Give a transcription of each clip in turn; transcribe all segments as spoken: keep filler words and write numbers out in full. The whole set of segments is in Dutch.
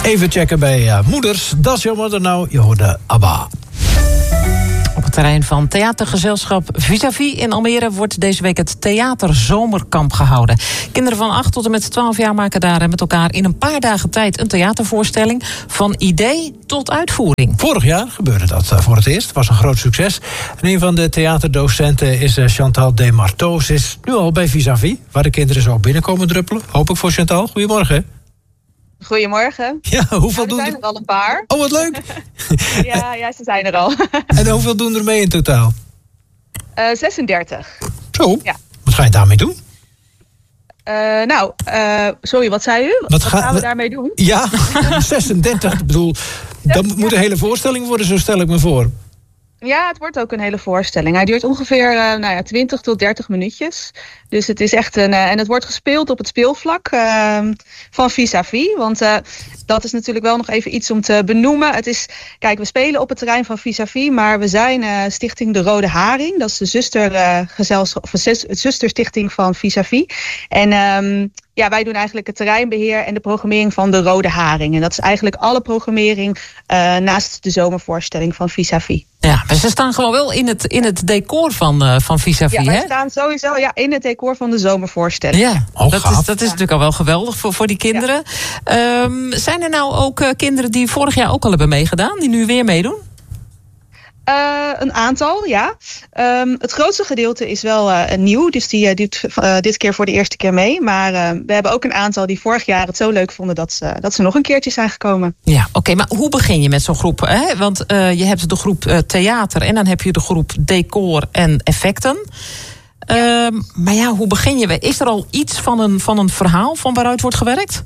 Even checken bij uh, moeders. Dat is jammer er nou. Je hoorde ABBA. Op het terrein van theatergezelschap Vis-à-vis in Almere wordt deze week het theaterzomerkamp gehouden. Kinderen van acht tot en met twaalf jaar maken daar met elkaar in een paar dagen tijd een theatervoorstelling van idee tot uitvoering. Vorig jaar gebeurde dat voor het eerst. Het was een groot succes. En een van de theaterdocenten is Chantal Desmarteaux. Ze is nu al bij Vis-à-vis, waar de kinderen zo binnenkomen druppelen. Hoop ik voor Chantal. Goedemorgen. Goedemorgen. Ja, hoeveel nou, er doen zijn er al een paar. Oh, wat leuk. ja, ja, ze zijn er al. En hoeveel doen er mee in totaal? Uh, zesendertig. Zo, ja. Wat ga je daarmee doen? Uh, nou, uh, sorry, wat zei u? Wat, wat gaan we daarmee doen? Ja, zesendertig. Ik bedoel, dat moet een hele voorstelling worden, zo stel ik me voor. Ja, het wordt ook een hele voorstelling. Hij duurt ongeveer uh, nou ja, twintig tot dertig minuutjes. Dus het is echt een... Uh, en het wordt gespeeld op het speelvlak uh, van Vis-à-vis. Want uh, dat is natuurlijk wel nog even iets om te benoemen. Het is, kijk, we spelen op het terrein van Vis-à-vis, maar we zijn uh, Stichting De Rode Haring. Dat is de zuster, uh, gezelschap, of zusterstichting van Vis-à-vis. En um, ja, wij doen eigenlijk het terreinbeheer en de programmering van De Rode Haring. En dat is eigenlijk alle programmering uh, naast de zomervoorstelling van Vis-à-vis. Ja, maar ze staan gewoon wel in het, in het decor van, uh, van Vis-à-vis, ja, hè? Ja, we staan sowieso ja, in het decor van de zomervoorstelling. Ja, oh, dat, is, dat is ja. natuurlijk al wel geweldig voor, voor die kinderen. Ja. Um, zijn er nou ook uh, kinderen die vorig jaar ook al hebben meegedaan, die nu weer meedoen? Uh, een aantal, ja. Um, het grootste gedeelte is wel uh, nieuw, dus die uh, doet uh, dit keer voor de eerste keer mee. Maar uh, we hebben ook een aantal die vorig jaar het zo leuk vonden dat ze, dat ze nog een keertje zijn gekomen. Ja, oké, okay, maar hoe begin je met zo'n groep? Hè? Want uh, je hebt de groep uh, theater en dan heb je de groep decor en effecten. Ja. Uh, maar ja, hoe begin je? Is er al iets van een, van een verhaal van waaruit wordt gewerkt?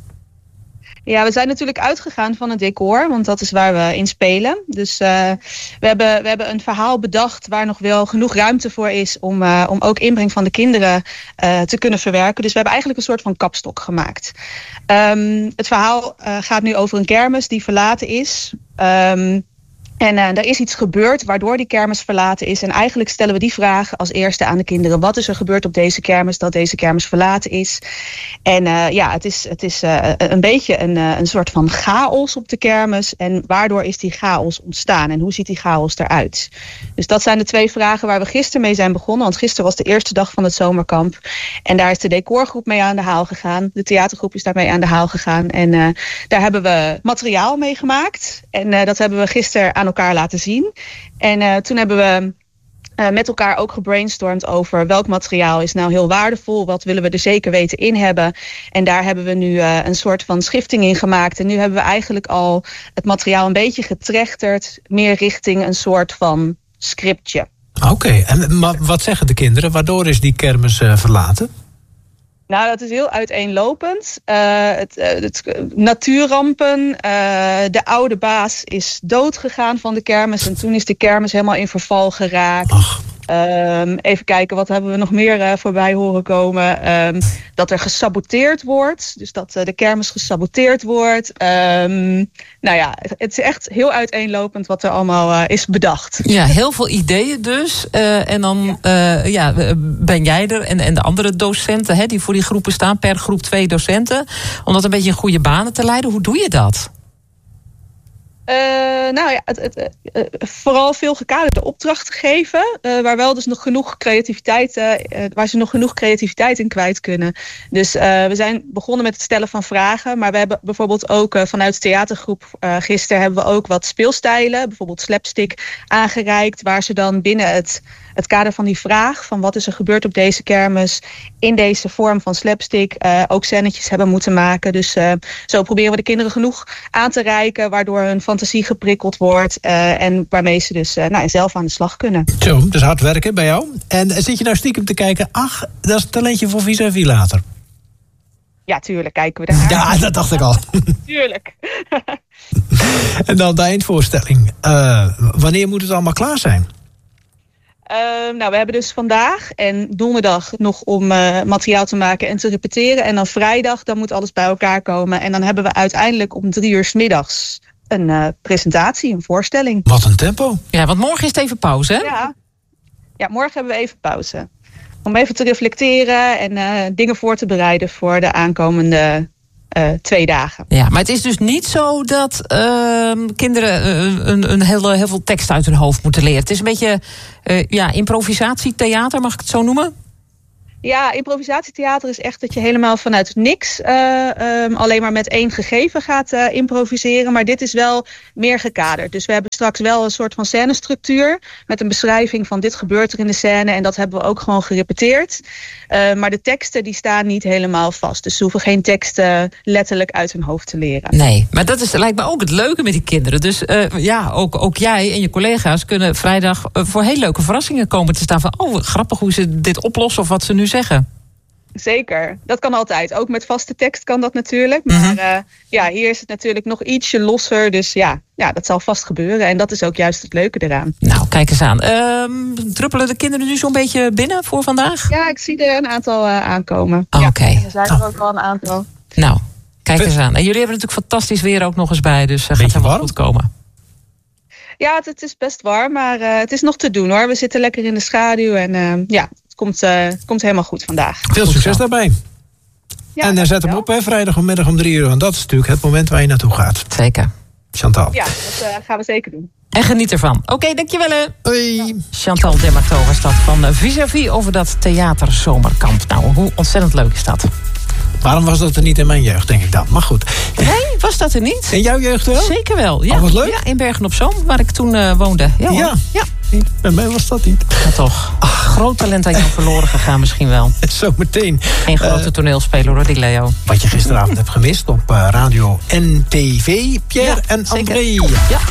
Ja, we zijn natuurlijk uitgegaan van het decor, want dat is waar we in spelen. Dus uh, we, hebben, we hebben een verhaal bedacht waar nog wel genoeg ruimte voor is om, uh, om ook inbreng van de kinderen uh, te kunnen verwerken. Dus we hebben eigenlijk een soort van kapstok gemaakt. Um, het verhaal uh, gaat nu over een kermis die verlaten is. Um, En uh, er is iets gebeurd waardoor die kermis verlaten is. En eigenlijk stellen we die vraag als eerste aan de kinderen. Wat is er gebeurd op deze kermis dat deze kermis verlaten is? En uh, ja, het is, het is uh, een beetje een, uh, een soort van chaos op de kermis. En waardoor is die chaos ontstaan? En hoe ziet die chaos eruit? Dus dat zijn de twee vragen waar we gisteren mee zijn begonnen. Want gisteren was de eerste dag van het zomerkamp. En daar is de decorgroep mee aan de haal gegaan. De theatergroep is daarmee aan de haal gegaan. En uh, daar hebben we materiaal mee gemaakt. En uh, dat hebben we gisteren aan elkaar laten zien. En uh, toen hebben we uh, met elkaar ook gebrainstormd over welk materiaal is nou heel waardevol, wat willen we er zeker weten in hebben. En daar hebben we nu uh, een soort van schifting in gemaakt. En nu hebben we eigenlijk al het materiaal een beetje getrechterd, meer richting een soort van scriptje. Oké, okay. En maar wat zeggen de kinderen? Waardoor is die kermis uh, verlaten? Nou, dat is heel uiteenlopend. Uh, het, uh, het, uh, natuurrampen. Uh, de oude baas is doodgegaan van de kermis. En toen is de kermis helemaal in verval geraakt. Ach. Um, even kijken, wat hebben we nog meer uh, voorbij horen komen? Um, dat er gesaboteerd wordt. Dus dat uh, de kermis gesaboteerd wordt. Um, nou ja, het is echt heel uiteenlopend wat er allemaal uh, is bedacht. Ja, heel veel ideeën dus. Uh, en dan ja. Uh, ja, ben jij er en, en de andere docenten hè, die voor die groepen staan. Per groep twee docenten. Om dat een beetje in goede banen te leiden. Hoe doe je dat? Uh, nou ja, het, het, uh, vooral veel gekaderde opdrachten geven, uh, waar wel dus nog genoeg creativiteit, uh, waar ze nog genoeg creativiteit in kwijt kunnen. Dus uh, we zijn begonnen met het stellen van vragen, maar we hebben bijvoorbeeld ook uh, vanuit de theatergroep uh, gisteren hebben we ook wat speelstijlen, bijvoorbeeld slapstick aangereikt, waar ze dan binnen het het kader van die vraag van wat is er gebeurd op deze kermis in deze vorm van slapstick uh, ook scènetjes hebben moeten maken. Dus uh, zo proberen we de kinderen genoeg aan te reiken, waardoor hun fantasie geprikkeld wordt uh, en waarmee ze dus uh, nou, zelf aan de slag kunnen. Zo, dus hard werken bij jou. En zit je nou stiekem te kijken, ach, dat is een talentje voor Vis-à-vis later? Ja, tuurlijk kijken we daar. Ja, dat dacht ik al. Tuurlijk. En dan de eindvoorstelling. Uh, wanneer moet het allemaal klaar zijn? Uh, nou, we hebben dus vandaag en donderdag nog om uh, materiaal te maken en te repeteren. En dan vrijdag, dan moet alles bij elkaar komen. En dan hebben we uiteindelijk om drie uur 's middags een uh, presentatie, een voorstelling. Wat een tempo. Ja, want morgen is het even pauze, hè? Ja, ja morgen hebben we even pauze. Om even te reflecteren en uh, dingen voor te bereiden voor de aankomende uh, twee dagen. Ja, maar het is dus niet zo dat uh, kinderen uh, een, een heel, heel veel tekst uit hun hoofd moeten leren. Het is een beetje uh, ja, improvisatietheater, mag ik het zo noemen? Ja, improvisatietheater is echt dat je helemaal vanuit niks uh, um, alleen maar met één gegeven gaat uh, improviseren. Maar dit is wel meer gekaderd. Dus we hebben straks wel een soort van scènestructuur met een beschrijving van dit gebeurt er in de scène. En dat hebben we ook gewoon gerepeteerd. Uh, maar de teksten die staan niet helemaal vast. Dus ze hoeven geen teksten letterlijk uit hun hoofd te leren. Nee, maar dat is, lijkt me ook het leuke met die kinderen. Dus uh, ja, ook, ook jij en je collega's kunnen vrijdag uh, voor heel leuke verrassingen komen te staan. Van, oh, grappig hoe ze dit oplossen of wat ze nu zeggen. Zeker, dat kan altijd. Ook met vaste tekst kan dat natuurlijk. Maar mm-hmm. uh, ja, hier is het natuurlijk nog ietsje losser. Dus ja, ja, dat zal vast gebeuren. En dat is ook juist het leuke eraan. Nou, kijk eens aan. Uh, druppelen de kinderen nu zo'n beetje binnen voor vandaag? Ja, ik zie er een aantal uh, aankomen. Oh, ja, Oké. Okay. Er zijn er ook wel een aantal. Nou, kijk eens aan. En jullie hebben natuurlijk fantastisch weer ook nog eens bij. Dus uh, gaat het helemaal goed komen. Ja, het, het is best warm. Maar uh, het is nog te doen hoor. We zitten lekker in de schaduw. En uh, ja... Komt, uh, komt helemaal goed vandaag. Veel succes daarbij. Ja, en uh, zet hem op, hè, vrijdagmiddag om drie uur. Want dat is natuurlijk het moment waar je naartoe gaat. Zeker. Chantal. Ja, dat uh, gaan we zeker doen. En geniet ervan. Oké, okay, dankjewel. Hè. Hoi. Ja. Chantal Demarteau was dat van Vis-a-vis over dat theaterzomerkamp. Nou, hoe ontzettend leuk is dat? Waarom was dat er niet in mijn jeugd, denk ik dan? Maar goed. Nee, was dat er niet? In jouw jeugd wel? Zeker wel. Ja, oh, wat leuk. Ja, in Bergen op Zoom, waar ik toen uh, woonde. Ja, ja. ja. Bij mij was dat niet. Ja, toch. Ach, groot talent aan jou verloren gegaan misschien wel. Zo meteen. Geen grote uh, toneelspeler hoor, die Leo. Wat je gisteravond hebt gemist op uh, radio en tv. Pierre ja, en André. Ja.